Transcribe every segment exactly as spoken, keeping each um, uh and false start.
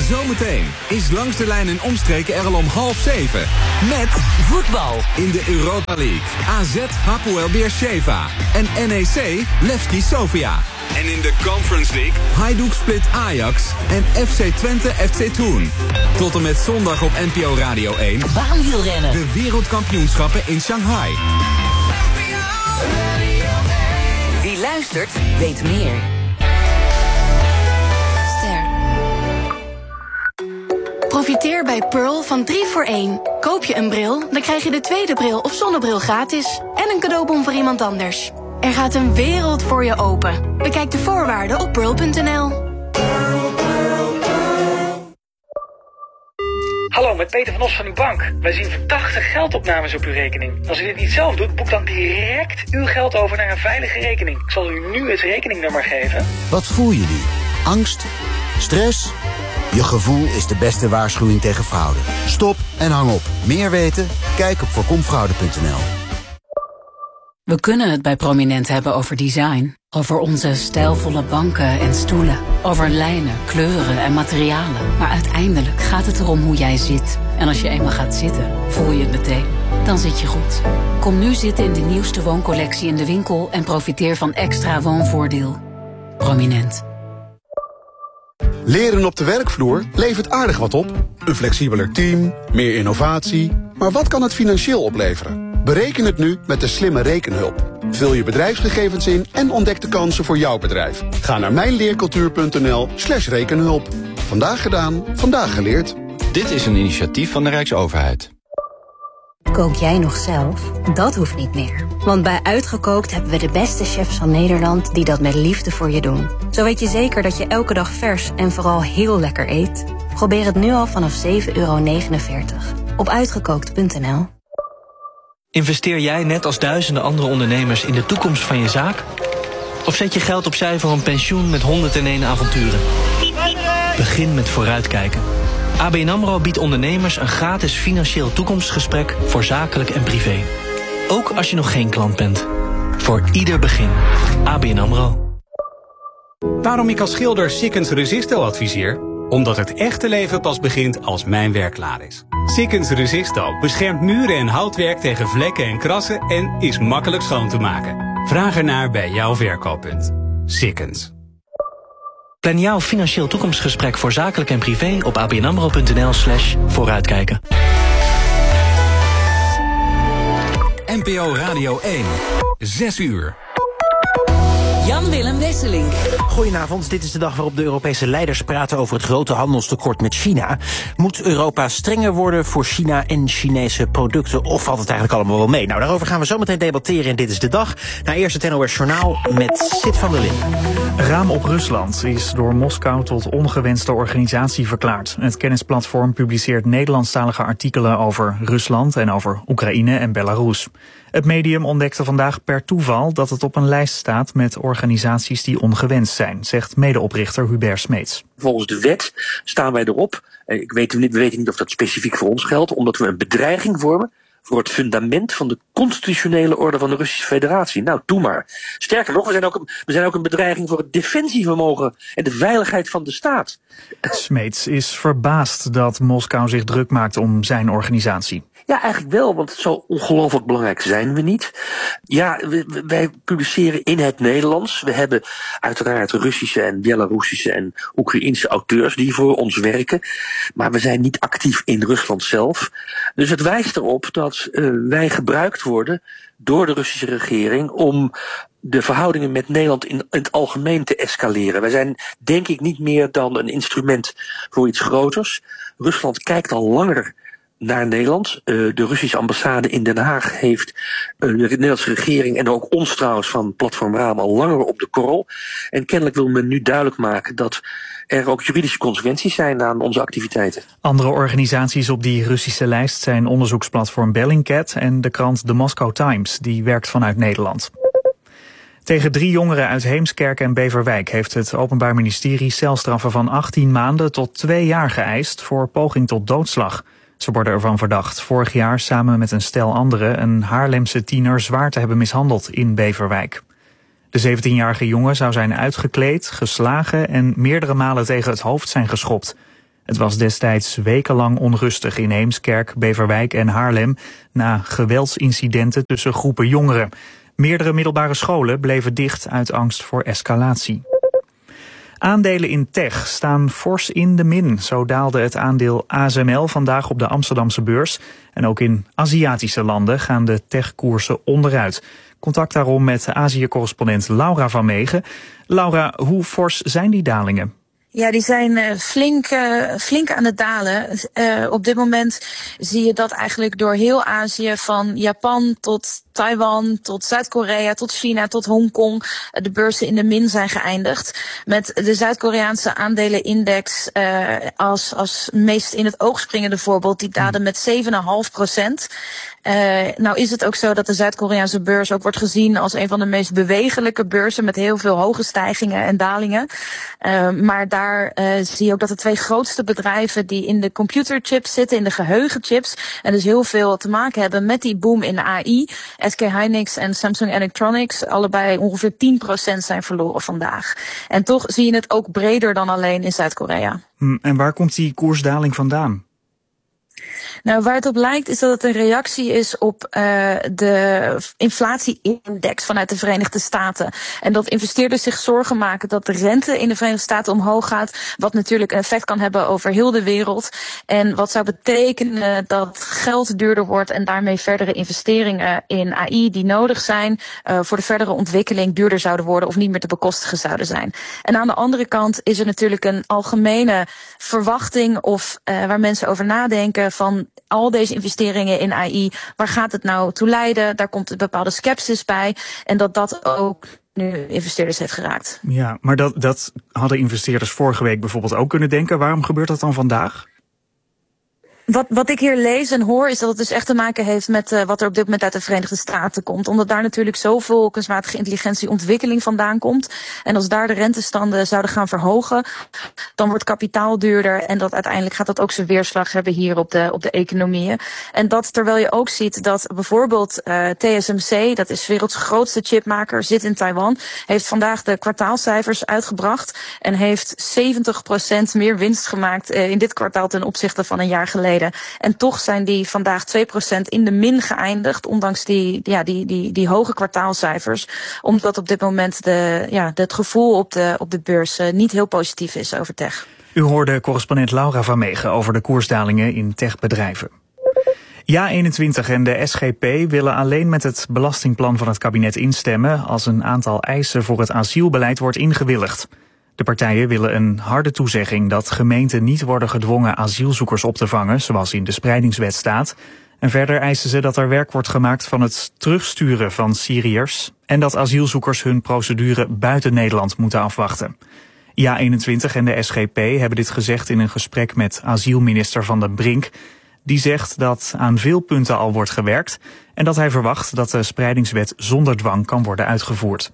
Zometeen is Langs de Lijn en omstreken er al om half zeven. Met voetbal in de Europa League. A Z Hapoel Beersheva en N E C Levski Sofia. En in de Conference League Hajduk Split Ajax en F C Twente F C Thun. Tot en met zondag op N P O Radio één. Baanwielrennen. De wereldkampioenschappen in Shanghai. Wie luistert, weet meer. Ster. Profiteer bij Pearl van drie voor één. Koop je een bril, dan krijg je de tweede bril of zonnebril gratis. En een cadeaubon voor iemand anders. Er gaat een wereld voor je open. Bekijk de voorwaarden op pearl punt n l. Hallo, met Peter van Os van uw bank. Wij zien verdachte geldopnames op uw rekening. Als u dit niet zelf doet, boek dan direct uw geld over naar een veilige rekening. Ik zal u nu het rekeningnummer geven. Wat voel je nu? Angst? Stress? Je gevoel is de beste waarschuwing tegen fraude. Stop en hang op. Meer weten? Kijk op voorkomfraude punt n l. We kunnen het bij Prominent hebben over design. Over onze stijlvolle banken en stoelen. Over lijnen, kleuren en materialen. Maar uiteindelijk gaat het erom hoe jij zit. En als je eenmaal gaat zitten, voel je het meteen. Dan zit je goed. Kom nu zitten in de nieuwste wooncollectie in de winkel... en profiteer van extra woonvoordeel. Prominent. Leren op de werkvloer levert aardig wat op. Een flexibeler team, meer innovatie. Maar wat kan het financieel opleveren? Bereken het nu met de slimme rekenhulp. Vul je bedrijfsgegevens in en ontdek de kansen voor jouw bedrijf. Ga naar mijnleercultuur punt n l slash rekenhulp. Vandaag gedaan, vandaag geleerd. Dit is een initiatief van de Rijksoverheid. Kook jij nog zelf? Dat hoeft niet meer. Want bij Uitgekookt hebben we de beste chefs van Nederland die dat met liefde voor je doen. Zo weet je zeker dat je elke dag vers en vooral heel lekker eet. Probeer het nu al vanaf zeven euro negenenveertig op uitgekookt punt n l. Investeer jij net als duizenden andere ondernemers in de toekomst van je zaak? Of zet je geld opzij voor een pensioen met honderdéén avonturen? Begin met vooruitkijken. A B N AMRO biedt ondernemers een gratis financieel toekomstgesprek voor zakelijk en privé. Ook als je nog geen klant bent. Voor ieder begin. A B N AMRO. Waarom ik als schilder Sikkens Resisto adviseer? Omdat het echte leven pas begint als mijn werk klaar is. Sikkens Resisto beschermt muren en houtwerk tegen vlekken en krassen en is makkelijk schoon te maken. Vraag ernaar bij jouw verkooppunt. Sikkens. Plan jouw financieel toekomstgesprek voor zakelijk en privé op abnamro punt n l slash vooruitkijken. N P O Radio één. Zes uur. Jan-Willem Wesseling. Goedenavond, dit is de dag waarop de Europese leiders praten over het grote handelstekort met China. Moet Europa strenger worden voor China en Chinese producten, of valt het eigenlijk allemaal wel mee? Nou, daarover gaan we zo meteen debatteren in Dit is de Dag. Nou, eerst het N O S Journaal met Sid van der Linden. Raam op Rusland is door Moskou tot ongewenste organisatie verklaard. Het kennisplatform publiceert Nederlandstalige artikelen over Rusland en over Oekraïne en Belarus. Het medium ontdekte vandaag per toeval dat het op een lijst staat met organisaties die ongewenst zijn, zegt medeoprichter Hubert Smeets. Volgens de wet staan wij erop. Ik weet, we weten niet of dat specifiek voor ons geldt, omdat we een bedreiging vormen voor het fundament van de constitutionele orde van de Russische Federatie. Nou, doe maar. Sterker nog, we zijn ook een, we zijn ook een bedreiging voor het defensievermogen en de veiligheid van de staat. Smeets is verbaasd dat Moskou zich druk maakt om zijn organisatie. Ja, eigenlijk wel, want zo ongelooflijk belangrijk zijn we niet. Ja, we, wij publiceren in het Nederlands. We hebben uiteraard Russische en Belarussische en Oekraïense auteurs die voor ons werken. Maar we zijn niet actief in Rusland zelf. Dus het wijst erop dat uh, wij gebruikt worden door de Russische regering om de verhoudingen met Nederland in het algemeen te escaleren. Wij zijn denk ik niet meer dan een instrument voor iets groters. Rusland kijkt al langer naar Nederland. Uh, de Russische ambassade in Den Haag heeft uh, de Nederlandse regering en ook ons trouwens van Platform Raam al langer op de korrel. En kennelijk wil men nu duidelijk maken dat er ook juridische consequenties zijn aan onze activiteiten. Andere organisaties op die Russische lijst zijn onderzoeksplatform Bellingcat en de krant The Moscow Times, die werkt vanuit Nederland. Tegen drie jongeren uit Heemskerk en Beverwijk heeft het Openbaar Ministerie celstraffen van achttien maanden tot twee jaar geëist voor poging tot doodslag. Ze worden ervan verdacht vorig jaar samen met een stel anderen een Haarlemse tiener zwaar te hebben mishandeld in Beverwijk. De zeventienjarige jongen zou zijn uitgekleed, geslagen en meerdere malen tegen het hoofd zijn geschopt. Het was destijds wekenlang onrustig in Heemskerk, Beverwijk en Haarlem na geweldsincidenten tussen groepen jongeren. Meerdere middelbare scholen bleven dicht uit angst voor escalatie. Aandelen in tech staan fors in de min. Zo daalde het aandeel A S M L vandaag op de Amsterdamse beurs. En ook in Aziatische landen gaan de techkoersen onderuit. Contact daarom met Azië-correspondent Laura van Meegen. Laura, hoe fors zijn die dalingen? Ja, die zijn uh, flink, uh, flink aan het dalen. Uh, op dit moment zie je dat eigenlijk door heel Azië, van Japan tot Taiwan, tot Zuid-Korea, tot China, tot Hongkong, uh, de beurzen in de min zijn geëindigd. Met de Zuid-Koreaanse aandelenindex uh, als, als meest in het oog springende voorbeeld, die daalde met zeven komma vijf procent. Uh, nou is het ook zo dat de Zuid-Koreaanse beurs ook wordt gezien als een van de meest bewegelijke beurzen met heel veel hoge stijgingen en dalingen. Uh, maar daar uh, zie je ook dat de twee grootste bedrijven die in de computerchips zitten, in de geheugenchips, en dus heel veel te maken hebben met die boom in de A I, S K Hynix en Samsung Electronics, allebei ongeveer tien procent zijn verloren vandaag. En toch zie je het ook breder dan alleen in Zuid-Korea. En waar komt die koersdaling vandaan? Nou, waar het op lijkt is dat het een reactie is op uh, de inflatie-index vanuit de Verenigde Staten. En dat investeerders zich zorgen maken dat de rente in de Verenigde Staten omhoog gaat, wat natuurlijk een effect kan hebben over heel de wereld. En wat zou betekenen dat geld duurder wordt en daarmee verdere investeringen in A I die nodig zijn uh, voor de verdere ontwikkeling duurder zouden worden of niet meer te bekostigen zouden zijn. En aan de andere kant is er natuurlijk een algemene verwachting of uh, waar mensen over nadenken van al deze investeringen in A I, waar gaat het nou toe leiden? Daar komt een bepaalde sceptisch bij. En dat dat ook nu investeerders heeft geraakt. Ja, maar dat, dat hadden investeerders vorige week bijvoorbeeld ook kunnen denken. Waarom gebeurt dat dan vandaag? Wat, wat ik hier lees en hoor is dat het dus echt te maken heeft met uh, wat er op dit moment uit de Verenigde Staten komt. Omdat daar natuurlijk zoveel kunstmatige intelligentieontwikkeling vandaan komt. En als daar de rentestanden zouden gaan verhogen, dan wordt kapitaal duurder. En dat uiteindelijk gaat dat ook zijn weerslag hebben hier op de, op de economieën. En dat terwijl je ook ziet dat bijvoorbeeld uh, T S M C, dat is 's werelds grootste chipmaker, zit in Taiwan, heeft vandaag de kwartaalcijfers uitgebracht en heeft zeventig procent meer winst gemaakt uh, in dit kwartaal ten opzichte van een jaar geleden. En toch zijn die vandaag twee procent in de min geëindigd, ondanks die, ja, die, die, die hoge kwartaalcijfers. Omdat op dit moment de, ja, het gevoel op de, op de beurs uh, niet heel positief is over tech. U hoorde correspondent Laura van Meegen over de koersdalingen in techbedrijven. Ja eenentwintig en de S G P willen alleen met het belastingplan van het kabinet instemmen als een aantal eisen voor het asielbeleid wordt ingewilligd. De partijen willen een harde toezegging dat gemeenten niet worden gedwongen asielzoekers op te vangen, zoals in de spreidingswet staat. En verder eisen ze dat er werk wordt gemaakt van het terugsturen van Syriërs en dat asielzoekers hun procedure buiten Nederland moeten afwachten. Ja eenentwintig en de S G P hebben dit gezegd in een gesprek met asielminister Van den Brink. Die zegt dat aan veel punten al wordt gewerkt en dat hij verwacht dat de spreidingswet zonder dwang kan worden uitgevoerd.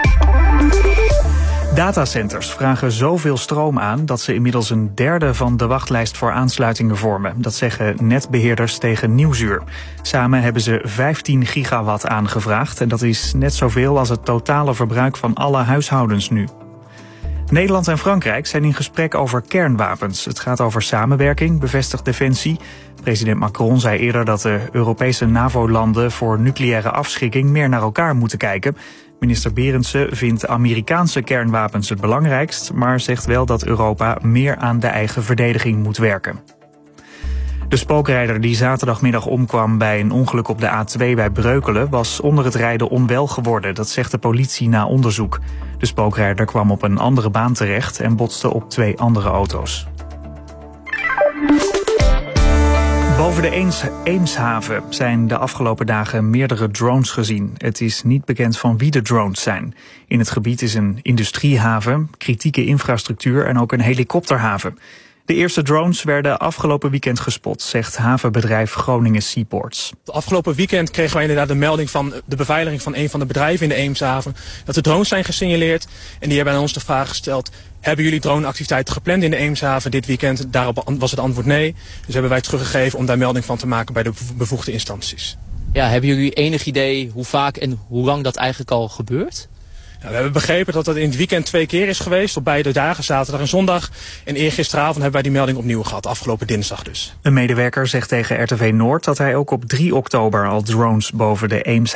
Datacenters vragen zoveel stroom aan dat ze inmiddels een derde van de wachtlijst voor aansluitingen vormen. Dat zeggen netbeheerders tegen Nieuwsuur. Samen hebben ze vijftien gigawatt aangevraagd en dat is net zoveel als het totale verbruik van alle huishoudens nu. Nederland en Frankrijk zijn in gesprek over kernwapens. Het gaat over samenwerking, bevestigt Defensie. President Macron zei eerder dat de Europese NAVO-landen voor nucleaire afschrikking meer naar elkaar moeten kijken. Minister Berendsen vindt Amerikaanse kernwapens het belangrijkst, maar zegt wel dat Europa meer aan de eigen verdediging moet werken. De spookrijder die zaterdagmiddag omkwam bij een ongeluk op de A twee bij Breukelen was onder het rijden onwel geworden, dat zegt de politie na onderzoek. De spookrijder kwam op een andere baan terecht en botste op twee andere auto's. Boven de Eems, Eemshaven zijn de afgelopen dagen meerdere drones gezien. Het is niet bekend van wie de drones zijn. In het gebied is een industriehaven, kritieke infrastructuur en ook een helikopterhaven. De eerste drones werden afgelopen weekend gespot, zegt havenbedrijf Groningen Seaports. Afgelopen weekend kregen wij inderdaad de melding van de beveiliging van een van de bedrijven in de Eemshaven, dat er drones zijn gesignaleerd en die hebben aan ons de vraag gesteld: hebben jullie droneactiviteiten gepland in de Eemshaven dit weekend? Daarop was het antwoord nee. Dus hebben wij teruggegeven om daar melding van te maken bij de bevoegde instanties. Ja, hebben jullie enig idee hoe vaak en hoe lang dat eigenlijk al gebeurt? Ja, we hebben begrepen dat dat in het weekend twee keer is geweest. Op beide dagen, zaterdag en zondag. En eergisteravond hebben wij die melding opnieuw gehad. Afgelopen dinsdag dus. Een medewerker zegt tegen R T V Noord dat hij ook op drie oktober al drones boven de Eems